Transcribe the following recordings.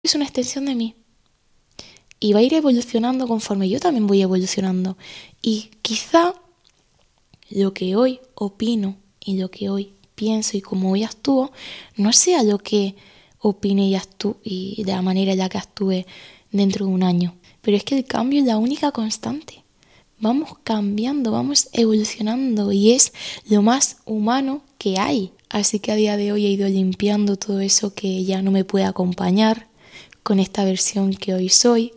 es una extensión de mí. Y va a ir evolucionando conforme yo también voy evolucionando. Y quizá lo que hoy opino y lo que hoy pienso y cómo hoy actúo no sea lo que opine y de la manera en la que actúe dentro de un año. Pero es que el cambio es la única constante. Vamos cambiando, vamos evolucionando y es lo más humano que hay. Así que a día de hoy he ido limpiando todo eso que ya no me puede acompañar con esta versión que hoy soy.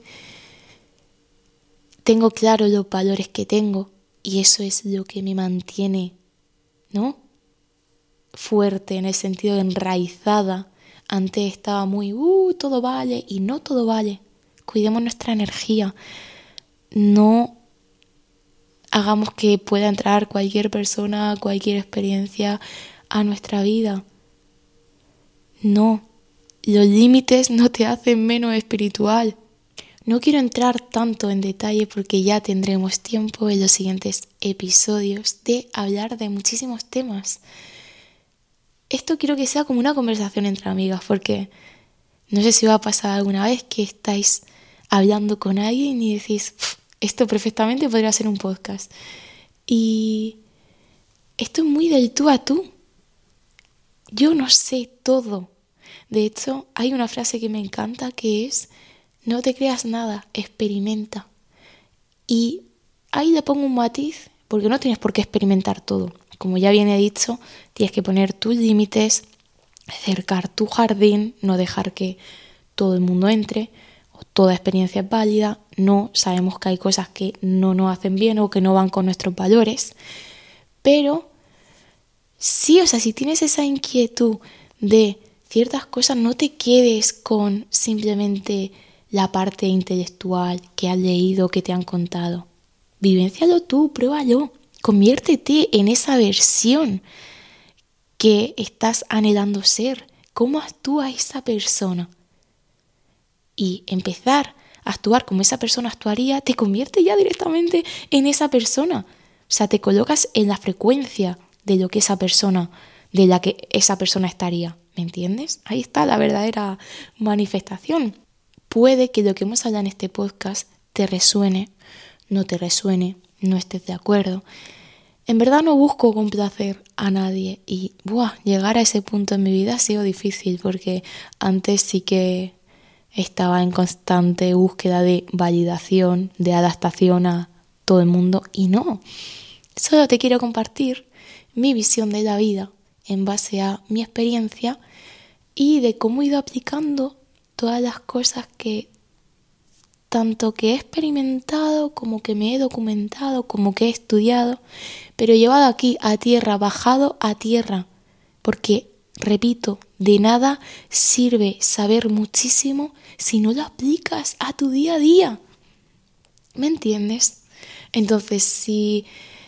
Tengo claro los valores que tengo y eso es lo que me mantiene, ¿no?, fuerte, en el sentido de enraizada. Antes estaba muy, todo vale, y no todo vale. Cuidemos nuestra energía. No hagamos que pueda entrar cualquier persona, cualquier experiencia a nuestra vida. No, los límites no te hacen menos espiritual. No quiero entrar tanto en detalle porque ya tendremos tiempo en los siguientes episodios de hablar de muchísimos temas. Esto quiero que sea como una conversación entre amigas, porque no sé si va a pasar alguna vez que estáis hablando con alguien y decís, esto perfectamente podría ser un podcast. Y esto es muy del tú a tú. Yo no sé todo. De hecho, hay una frase que me encanta que es, no te creas nada, experimenta. Y ahí le pongo un matiz, porque no tienes por qué experimentar todo. Como ya bien he dicho, tienes que poner tus límites, cercar tu jardín, no dejar que todo el mundo entre, toda experiencia es válida, no sabemos que hay cosas que no nos hacen bien o que no van con nuestros valores, pero sí, o sea, si tienes esa inquietud de ciertas cosas, no te quedes con simplemente la parte intelectual que has leído, que te han contado. Vivéncialo tú, pruébalo, conviértete en esa versión que estás anhelando ser. ¿Cómo actúa esa persona? Y empezar a actuar como esa persona actuaría te convierte ya directamente en esa persona. O sea, te colocas en la frecuencia de lo que de la que esa persona estaría. ¿Me entiendes? Ahí está la verdadera manifestación. Puede que lo que hemos hablado en este podcast te resuene, no te resuene, no estés de acuerdo. En verdad no busco complacer a nadie y llegar a ese punto en mi vida ha sido difícil porque antes sí que estaba en constante búsqueda de validación, de adaptación a todo el mundo y no. Solo te quiero compartir mi visión de la vida en base a mi experiencia y de cómo he ido aplicando todas las cosas que tanto que he experimentado, como que me he documentado, como que he estudiado, pero llevado aquí a tierra, bajado a tierra, porque, repito, de nada sirve saber muchísimo si no lo aplicas a tu día a día. ¿Me entiendes? Entonces, si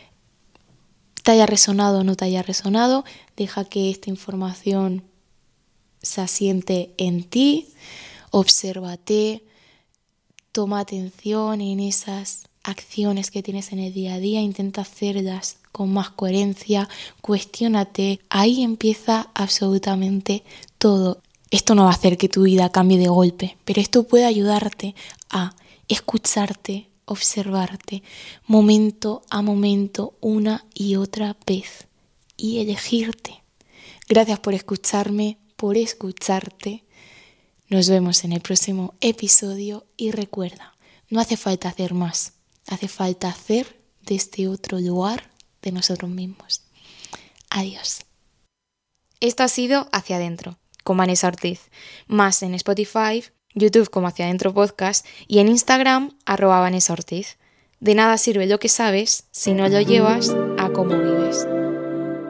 te haya resonado o no te haya resonado, deja que esta información se asiente en ti, obsérvate, toma atención en esas acciones que tienes en el día a día, intenta hacerlas con más coherencia, cuestiónate, ahí empieza absolutamente todo. Esto no va a hacer que tu vida cambie de golpe, pero esto puede ayudarte a escucharte, observarte, momento a momento, una y otra vez, y elegirte. Gracias por escucharme, por escucharte. Nos vemos en el próximo episodio y recuerda, no hace falta hacer más, hace falta hacer desde otro lugar de nosotros mismos. Adiós. Esto ha sido Hacia Adentro, con Vanessa Ortiz, más en Spotify, YouTube como Hacia Adentro Podcast y en Instagram @Vanessa Ortiz. De nada sirve lo que sabes si no lo llevas a cómo vives.